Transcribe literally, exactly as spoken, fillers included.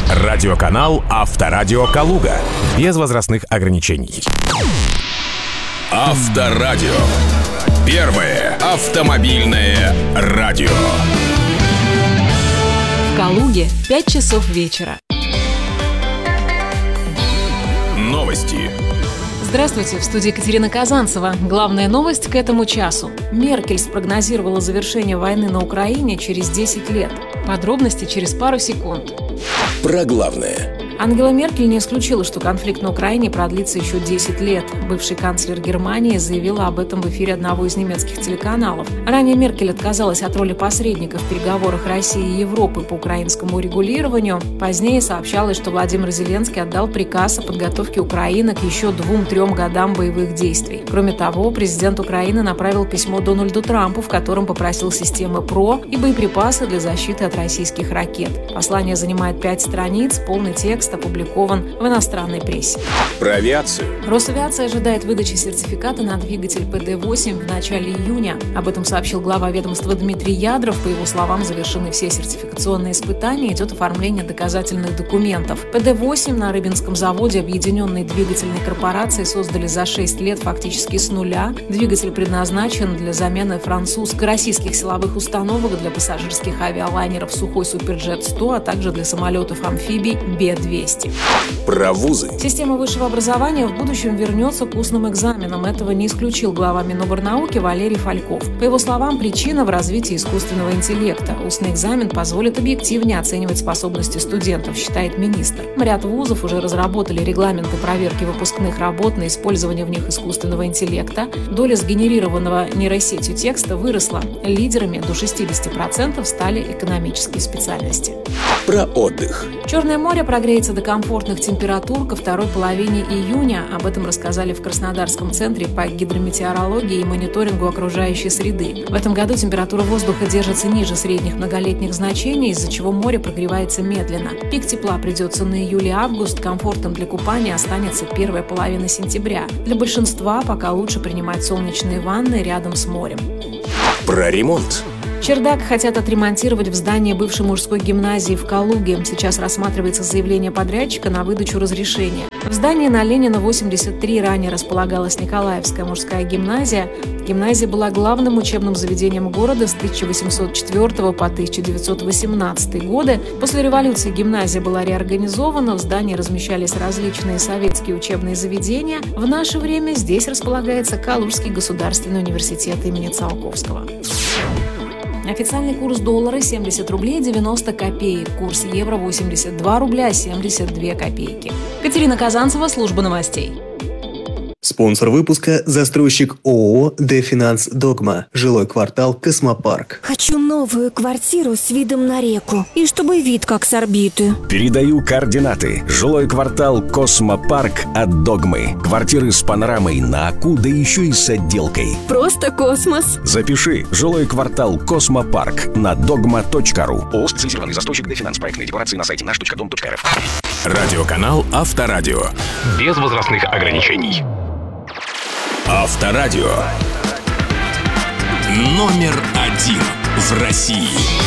Радиоканал Авторадио Калуга. Без возрастных ограничений. Авторадио. Первое автомобильное радио. В Калуге пять часов вечера. Новости. Здравствуйте, в студии Екатерина Казанцева. Главная новость к этому часу. Меркель спрогнозировала завершение войны на Украине через десять лет. Подробности через пару секунд. Про главное. Ангела Меркель не исключила, что конфликт на Украине продлится еще десять лет. Бывший канцлер Германии заявила об этом в эфире одного из немецких телеканалов. Ранее Меркель отказалась от роли посредника в переговорах России и Европы по украинскому урегулированию. Позднее сообщалось, что Владимир Зеленский отдал приказ о подготовке Украины к еще двум-трем годам боевых действий. Кроме того, президент Украины направил письмо Дональду Трампу, в котором попросил системы ПРО и боеприпасы для защиты от российских ракет. Послание занимает пять страниц, полный текст опубликован в иностранной прессе. Про авиацию. Росавиация ожидает выдачи сертификата на двигатель пэ дэ восемь в начале июня. Об этом сообщил глава ведомства Дмитрий Ядров. По его словам, завершены все сертификационные испытания, идет оформление доказательных документов. пэ дэ восемь на Рыбинском заводе Объединенной двигательной корпорации создали за шесть лет фактически с нуля. Двигатель предназначен для замены французско-российских силовых установок для пассажирских авиалайнеров Сухой Суперджет сто, а также для самолетов-амфибий бэ двести. Про вузы. Система высшего образования в будущем вернется к устным экзаменам. Этого не исключил глава Миноборнауки Валерий Фальков. По его словам, причина в развитии искусственного интеллекта. Устный экзамен позволит объективнее оценивать способности студентов, считает министр. Ряд вузов уже разработали регламенты проверки выпускных работ на использование в них искусственного интеллекта. Доля сгенерированного нейросетью текста выросла. Лидерами до шестьдесят процентов стали экономические специальности. Про отдых. Черное море прогреется до комфортных температур ко второй половине июня. Об этом рассказали в Краснодарском центре по гидрометеорологии и мониторингу окружающей среды. В этом году температура воздуха держится ниже средних многолетних значений, из-за чего море прогревается медленно. Пик тепла придется на июль-август. Комфортом для купания останется первая половина сентября. Для большинства пока лучше принимать солнечные ванны рядом с морем. Про ремонт. Чердак хотят отремонтировать в здании бывшей мужской гимназии в Калуге. Сейчас рассматривается заявление подрядчика на выдачу разрешения. В здании на Ленина восемьдесят три ранее располагалась Николаевская мужская гимназия. Гимназия была главным учебным заведением города с тысяча восемьсот четвёртого по тысяча девятьсот восемнадцатый годы. После революции гимназия была реорганизована, в здании размещались различные советские учебные заведения. В наше время здесь располагается Калужский государственный университет имени Циолковского. Официальный курс доллара семьдесят рублей девяносто копеек, курс евро восемьдесят два рубля семьдесят две копейки. Катерина Казанцева, служба новостей. Спонсор выпуска – застройщик ООО «Дефинанс Догма», жилой квартал «Космопарк». Хочу новую квартиру с видом на реку и чтобы вид как с орбиты. Передаю координаты. Жилой квартал «Космопарк» от «Догмы». Квартиры с панорамой на Аку, да еще и с отделкой. Просто космос. Запиши. Жилой квартал «Космопарк» на догма точка ру. ООО «Специализированный застройщик Дефинанс». Проектные декорации на сайте наш точка дом точка эр эф. Радиоканал Авторадио. Без возрастных ограничений. Авторадио. Номер один в России.